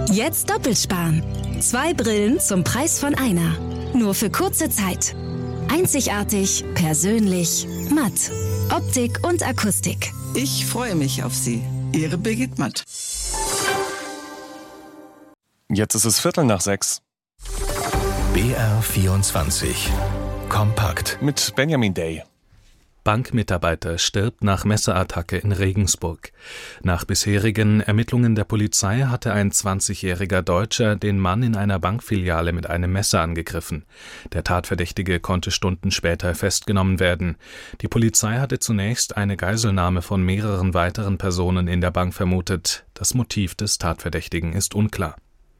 Jetzt doppelt sparen. 2 Brillen zum Preis von einer. Nur für kurze Zeit. Einzigartig, persönlich, matt. Optik und Akustik. Ich freue mich auf Sie. Ihre Birgit Matt. Jetzt ist es 5:45. BR24 Kompakt Mit Benjamin Day. Bankmitarbeiter stirbt nach Messerattacke in Regensburg. Nach bisherigen Ermittlungen der Polizei hatte ein 20-jähriger Deutscher den Mann in einer Bankfiliale mit einem Messer angegriffen. Der Tatverdächtige konnte Stunden später festgenommen werden. Die Polizei hatte zunächst eine Geiselnahme von mehreren weiteren Personen in der Bank vermutet. Das Motiv des Tatverdächtigen ist unklar.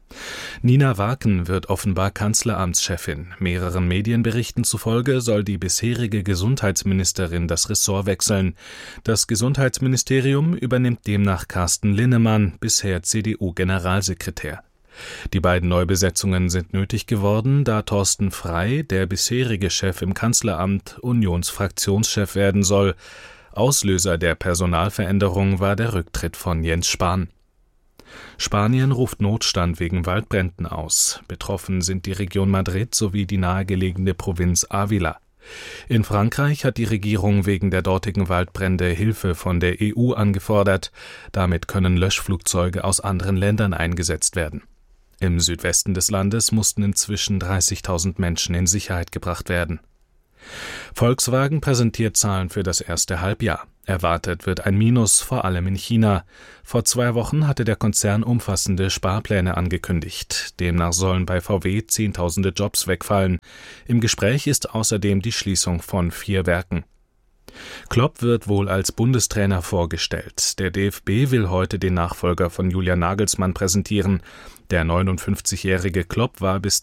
Nina Waken wird offenbar Kanzleramtschefin. Mehreren Medienberichten zufolge soll die bisherige Gesundheitsministerin das Ressort wechseln. Das Gesundheitsministerium übernimmt demnach Carsten Linnemann, bisher CDU-Generalsekretär. Die beiden Neubesetzungen sind nötig geworden, da Thorsten Frey, der bisherige Chef im Kanzleramt, Unionsfraktionschef werden soll. Auslöser der Personalveränderung war der Rücktritt von Jens Spahn. Spanien ruft Notstand wegen Waldbränden aus. Betroffen sind die Region Madrid sowie die nahegelegene Provinz Ávila. In Frankreich hat die Regierung wegen der dortigen Waldbrände Hilfe von der EU angefordert. Damit können Löschflugzeuge aus anderen Ländern eingesetzt werden. Im Südwesten des Landes mussten inzwischen 30.000 Menschen in Sicherheit gebracht werden. Volkswagen präsentiert Zahlen für das erste Halbjahr. Erwartet wird ein Minus, vor allem in China. Vor 2 Wochen hatte der Konzern umfassende Sparpläne angekündigt. Demnach sollen bei VW Zehntausende Jobs wegfallen. Im Gespräch ist außerdem die Schließung von 4 Werken. Klopp wird wohl als Bundestrainer vorgestellt. Der DFB will heute den Nachfolger von Julian Nagelsmann präsentieren. Der 59-jährige Klopp war bis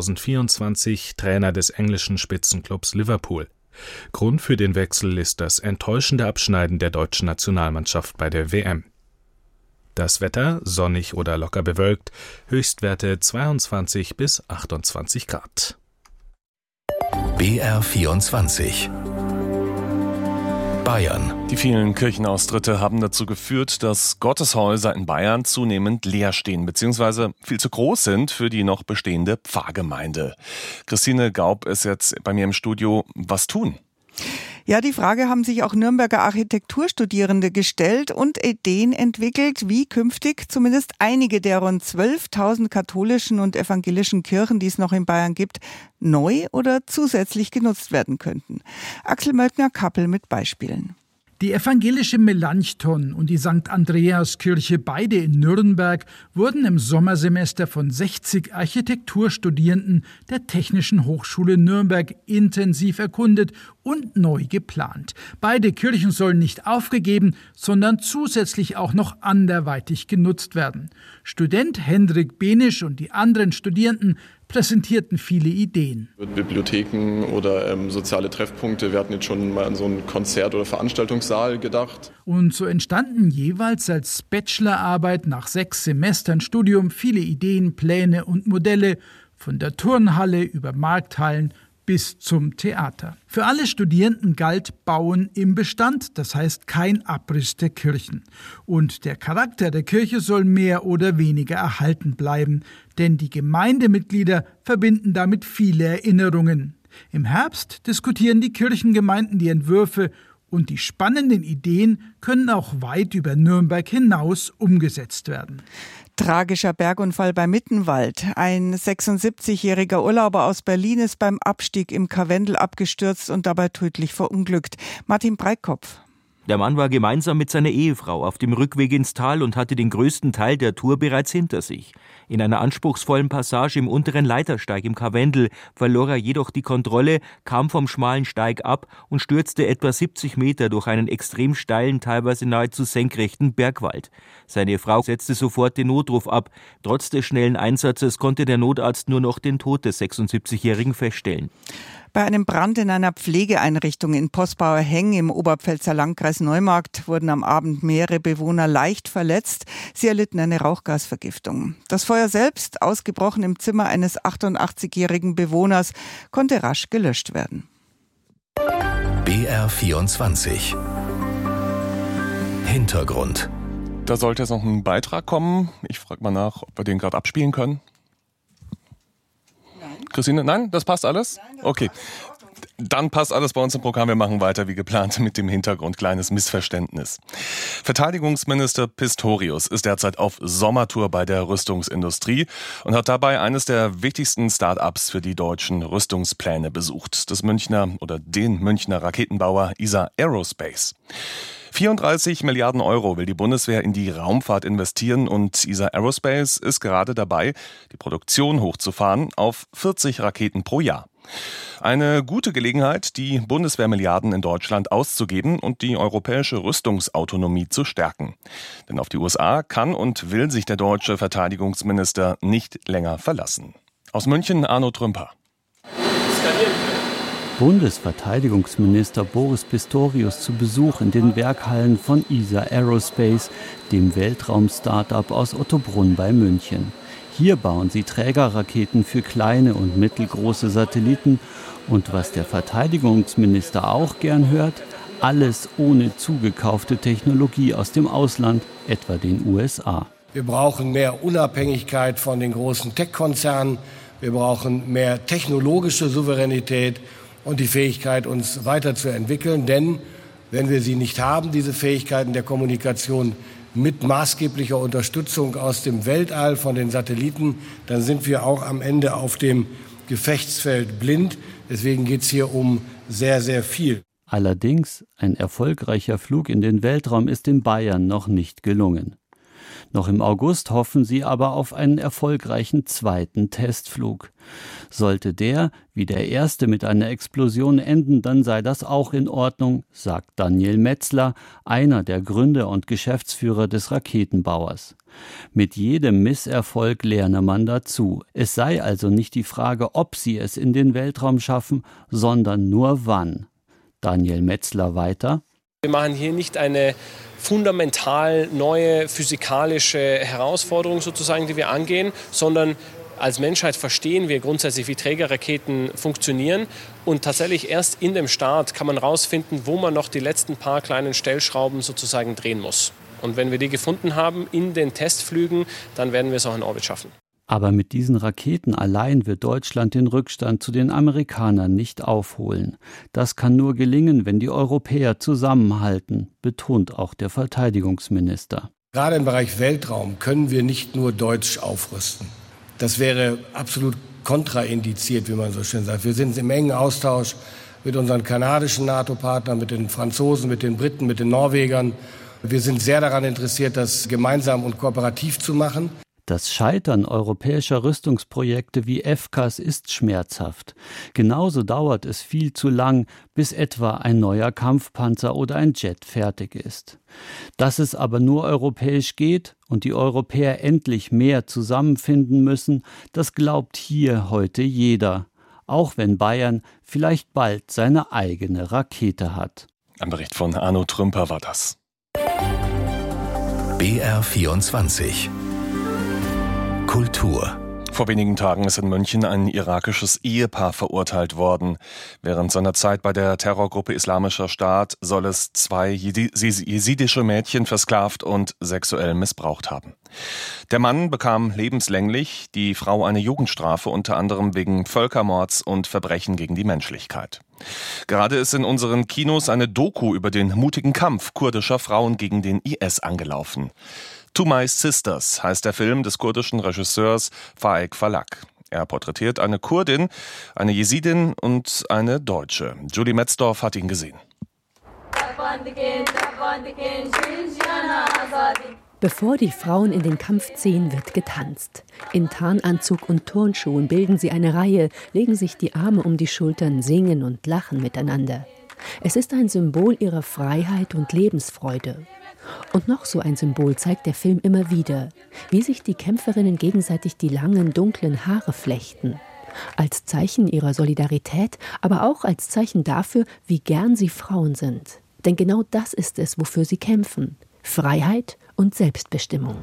2024 Trainer des englischen Spitzenclubs Liverpool. Grund für den Wechsel ist das enttäuschende Abschneiden der deutschen Nationalmannschaft bei der WM. Das Wetter sonnig oder locker bewölkt, Höchstwerte 22 bis 28 Grad. BR24 Bayern. Die vielen Kirchenaustritte haben dazu geführt, dass Gotteshäuser in Bayern zunehmend leer stehen bzw. viel zu groß sind für die noch bestehende Pfarrgemeinde. Christine Gaub ist jetzt bei mir im Studio. Was tun? Ja, die Frage haben sich auch Nürnberger Architekturstudierende gestellt und Ideen entwickelt, wie künftig zumindest einige der rund 12.000 katholischen und evangelischen Kirchen, die es noch in Bayern gibt, neu oder zusätzlich genutzt werden könnten. Axel Möldner-Kappel mit Beispielen. Die evangelische Melanchthon und die St. Andreaskirche, beide in Nürnberg, wurden im Sommersemester von 60 Architekturstudierenden der Technischen Hochschule Nürnberg intensiv erkundet und neu geplant. Beide Kirchen sollen nicht aufgegeben, sondern zusätzlich auch noch anderweitig genutzt werden. Student Hendrik Benisch und die anderen Studierenden präsentierten viele Ideen. Bibliotheken oder soziale Treffpunkte. Wir hatten jetzt schon mal an so einen Konzert- oder Veranstaltungssaal gedacht. Und so entstanden jeweils als Bachelorarbeit nach 6 Semestern Studium viele Ideen, Pläne und Modelle, von der Turnhalle über Markthallen bis zum Theater. Für alle Studierenden galt Bauen im Bestand, das heißt kein Abriss der Kirchen. Und der Charakter der Kirche soll mehr oder weniger erhalten bleiben, denn die Gemeindemitglieder verbinden damit viele Erinnerungen. Im Herbst diskutieren die Kirchengemeinden die Entwürfe und die spannenden Ideen können auch weit über Nürnberg hinaus umgesetzt werden. Tragischer Bergunfall bei Mittenwald. Ein 76-jähriger Urlauber aus Berlin ist beim Abstieg im Karwendel abgestürzt und dabei tödlich verunglückt. Martin Breitkopf. Der Mann war gemeinsam mit seiner Ehefrau auf dem Rückweg ins Tal und hatte den größten Teil der Tour bereits hinter sich. In einer anspruchsvollen Passage im unteren Leitersteig im Karwendel verlor er jedoch die Kontrolle, kam vom schmalen Steig ab und stürzte etwa 70 Meter durch einen extrem steilen, teilweise nahezu senkrechten Bergwald. Seine Frau setzte sofort den Notruf ab. Trotz des schnellen Einsatzes konnte der Notarzt nur noch den Tod des 76-Jährigen feststellen. Bei einem Brand in einer Pflegeeinrichtung in Posbauer Heng im Oberpfälzer Landkreis Neumarkt wurden am Abend mehrere Bewohner leicht verletzt. Sie erlitten eine Rauchgasvergiftung. Das Feuer selbst, ausgebrochen im Zimmer eines 88-jährigen Bewohners, konnte rasch gelöscht werden. BR24 Hintergrund. Da sollte jetzt noch ein Beitrag kommen. Ich frage mal nach, ob wir den gerade abspielen können. Nein. Christine, nein? Das passt alles? Nein, das okay. Dann passt alles bei uns im Programm. Wir machen weiter wie geplant mit dem Hintergrund. Kleines Missverständnis. Verteidigungsminister Pistorius ist derzeit auf Sommertour bei der Rüstungsindustrie und hat dabei eines der wichtigsten Start-ups für die deutschen Rüstungspläne besucht. Den Münchner Raketenbauer ESA Aerospace. 34 Milliarden Euro will die Bundeswehr in die Raumfahrt investieren und ESA Aerospace ist gerade dabei, die Produktion hochzufahren auf 40 Raketen pro Jahr. Eine gute Gelegenheit, die Bundeswehrmilliarden in Deutschland auszugeben und die europäische Rüstungsautonomie zu stärken. Denn auf die USA kann und will sich der deutsche Verteidigungsminister nicht länger verlassen. Aus München Arno Trümper. Bundesverteidigungsminister Boris Pistorius zu Besuch in den Werkhallen von ESA Aerospace, dem Weltraum-Startup aus Ottobrunn bei München. Hier bauen sie Trägerraketen für kleine und mittelgroße Satelliten. Und was der Verteidigungsminister auch gern hört, alles ohne zugekaufte Technologie aus dem Ausland, etwa den USA. Wir brauchen mehr Unabhängigkeit von den großen Tech-Konzernen. Wir brauchen mehr technologische Souveränität und die Fähigkeit, uns weiterzuentwickeln. Denn wenn wir sie nicht haben, diese Fähigkeiten der Kommunikation mit maßgeblicher Unterstützung aus dem Weltall von den Satelliten, dann sind wir auch am Ende auf dem Gefechtsfeld blind. Deswegen geht es hier um sehr, sehr viel. Allerdings, ein erfolgreicher Flug in den Weltraum ist in Bayern noch nicht gelungen. Noch im August hoffen sie aber auf einen erfolgreichen zweiten Testflug. Sollte der, wie der erste, mit einer Explosion enden, dann sei das auch in Ordnung, sagt Daniel Metzler, einer der Gründer und Geschäftsführer des Raketenbauers. Mit jedem Misserfolg lerne man dazu. Es sei also nicht die Frage, ob sie es in den Weltraum schaffen, sondern nur wann. Daniel Metzler weiter. Wir machen hier nicht eine fundamental neue physikalische Herausforderung sozusagen, die wir angehen, sondern als Menschheit verstehen wir grundsätzlich, wie Trägerraketen funktionieren. Und tatsächlich erst in dem Start kann man herausfinden, wo man noch die letzten paar kleinen Stellschrauben sozusagen drehen muss. Und wenn wir die gefunden haben in den Testflügen, dann werden wir es auch in Orbit schaffen. Aber mit diesen Raketen allein wird Deutschland den Rückstand zu den Amerikanern nicht aufholen. Das kann nur gelingen, wenn die Europäer zusammenhalten, betont auch der Verteidigungsminister. Gerade im Bereich Weltraum können wir nicht nur deutsch aufrüsten. Das wäre absolut kontraindiziert, wie man so schön sagt. Wir sind im engen Austausch mit unseren kanadischen NATO-Partnern, mit den Franzosen, mit den Briten, mit den Norwegern. Wir sind sehr daran interessiert, das gemeinsam und kooperativ zu machen. Das Scheitern europäischer Rüstungsprojekte wie FCAS ist schmerzhaft. Genauso dauert es viel zu lang, bis etwa ein neuer Kampfpanzer oder ein Jet fertig ist. Dass es aber nur europäisch geht und die Europäer endlich mehr zusammenfinden müssen, das glaubt hier heute jeder. Auch wenn Bayern vielleicht bald seine eigene Rakete hat. Ein Bericht von Arno Trümper war das. BR24 Kultur. Vor wenigen Tagen ist in München ein irakisches Ehepaar verurteilt worden. Während seiner Zeit bei der Terrorgruppe Islamischer Staat soll es 2 jesidische Mädchen versklavt und sexuell missbraucht haben. Der Mann bekam lebenslänglich, die Frau eine Jugendstrafe, unter anderem wegen Völkermords und Verbrechen gegen die Menschlichkeit. Gerade ist in unseren Kinos eine Doku über den mutigen Kampf kurdischer Frauen gegen den IS angelaufen. To My Sisters heißt der Film des kurdischen Regisseurs Faik Falak. Er porträtiert eine Kurdin, eine Jesidin und eine Deutsche. Julie Metzdorf hat ihn gesehen. Bevor die Frauen in den Kampf ziehen, wird getanzt. In Tarnanzug und Turnschuhen bilden sie eine Reihe, legen sich die Arme um die Schultern, singen und lachen miteinander. Es ist ein Symbol ihrer Freiheit und Lebensfreude. Und noch so ein Symbol zeigt der Film immer wieder, wie sich die Kämpferinnen gegenseitig die langen, dunklen Haare flechten. Als Zeichen ihrer Solidarität, aber auch als Zeichen dafür, wie gern sie Frauen sind. Denn genau das ist es, wofür sie kämpfen. Freiheit und Selbstbestimmung.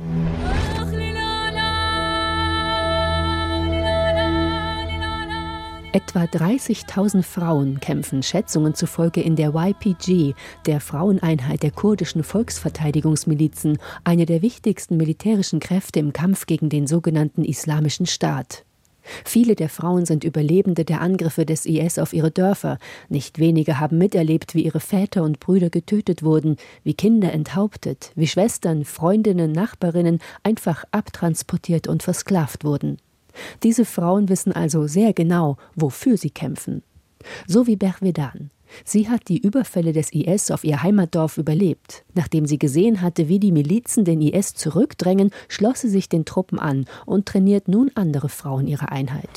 Etwa 30.000 Frauen kämpfen Schätzungen zufolge in der YPG, der Fraueneinheit der kurdischen Volksverteidigungsmilizen, eine der wichtigsten militärischen Kräfte im Kampf gegen den sogenannten Islamischen Staat. Viele der Frauen sind Überlebende der Angriffe des IS auf ihre Dörfer. Nicht wenige haben miterlebt, wie ihre Väter und Brüder getötet wurden, wie Kinder enthauptet, wie Schwestern, Freundinnen, Nachbarinnen einfach abtransportiert und versklavt wurden. Diese Frauen wissen also sehr genau, wofür sie kämpfen. So wie Bervedan. Sie hat die Überfälle des IS auf ihr Heimatdorf überlebt. Nachdem sie gesehen hatte, wie die Milizen den IS zurückdrängen, schloss sie sich den Truppen an und trainiert nun andere Frauen ihrer Einheit.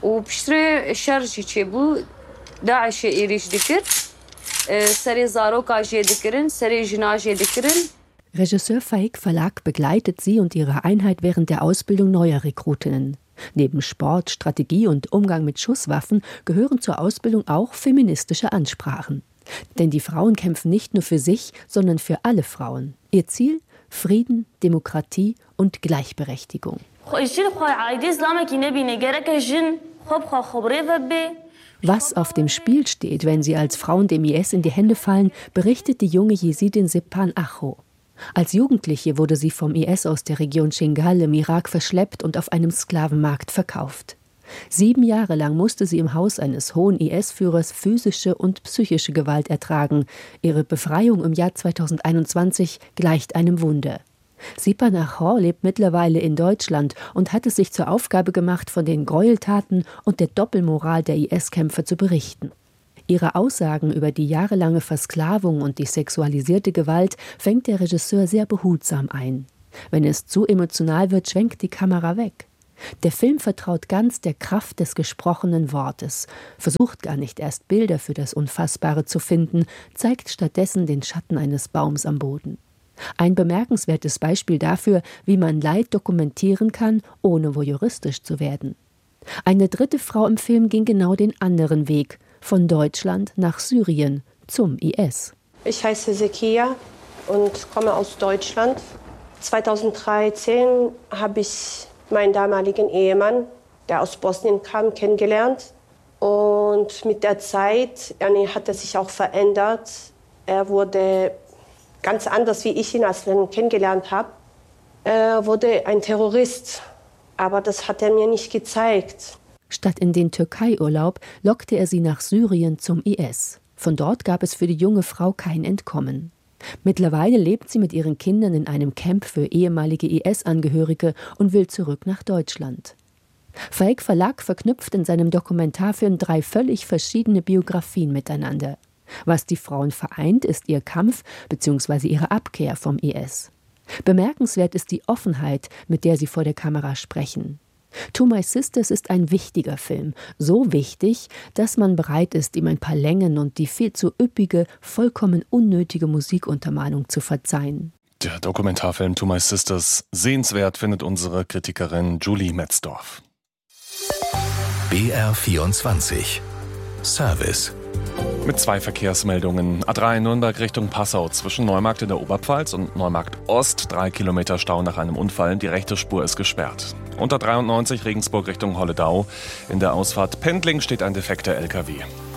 Regisseur Faik Falak begleitet sie und ihre Einheit während der Ausbildung neuer Rekrutinnen. Neben Sport, Strategie und Umgang mit Schusswaffen gehören zur Ausbildung auch feministische Ansprachen. Denn die Frauen kämpfen nicht nur für sich, sondern für alle Frauen. Ihr Ziel? Frieden, Demokratie und Gleichberechtigung. Was auf dem Spiel steht, wenn sie als Frauen dem IS in die Hände fallen, berichtet die junge Jesidin Sepan Acho. Als Jugendliche wurde sie vom IS aus der Region Shingal im Irak verschleppt und auf einem Sklavenmarkt verkauft. 7 Jahre lang musste sie im Haus eines hohen IS-Führers physische und psychische Gewalt ertragen. Ihre Befreiung im Jahr 2021 gleicht einem Wunder. Sepan Acho lebt mittlerweile in Deutschland und hat es sich zur Aufgabe gemacht, von den Gräueltaten und der Doppelmoral der IS-Kämpfer zu berichten. Ihre Aussagen über die jahrelange Versklavung und die sexualisierte Gewalt fängt der Regisseur sehr behutsam ein. Wenn es zu emotional wird, schwenkt die Kamera weg. Der Film vertraut ganz der Kraft des gesprochenen Wortes, versucht gar nicht erst Bilder für das Unfassbare zu finden, zeigt stattdessen den Schatten eines Baums am Boden. Ein bemerkenswertes Beispiel dafür, wie man Leid dokumentieren kann, ohne voyeuristisch zu werden. Eine dritte Frau im Film ging genau den anderen Weg, von Deutschland nach Syrien zum IS. Ich heiße Zekia und komme aus Deutschland. 2013 habe ich meinen damaligen Ehemann, der aus Bosnien kam, kennengelernt. Und mit der Zeit hat er sich auch verändert. Er wurde ganz anders, wie ich ihn als kennengelernt habe. Er wurde ein Terrorist, aber das hat er mir nicht gezeigt. Statt in den Türkei-Urlaub lockte er sie nach Syrien zum IS. Von dort gab es für die junge Frau kein Entkommen. Mittlerweile lebt sie mit ihren Kindern in einem Camp für ehemalige IS-Angehörige und will zurück nach Deutschland. Faik Falak verknüpft in seinem Dokumentarfilm 3 völlig verschiedene Biografien miteinander. Was die Frauen vereint, ist ihr Kampf bzw. ihre Abkehr vom IS. Bemerkenswert ist die Offenheit, mit der sie vor der Kamera sprechen. To My Sisters ist ein wichtiger Film, so wichtig, dass man bereit ist, ihm ein paar Längen und die viel zu üppige, vollkommen unnötige Musikuntermalung zu verzeihen. Der Dokumentarfilm To My Sisters sehenswert, findet unsere Kritikerin Julie Metzdorf. BR24 Service. Mit 2 Verkehrsmeldungen. A3 Nürnberg Richtung Passau zwischen Neumarkt in der Oberpfalz und Neumarkt Ost. 3 Kilometer Stau nach einem Unfall. Die rechte Spur ist gesperrt. Unter 93 Regensburg Richtung Holledau. In der Ausfahrt Pendling steht ein defekter LKW.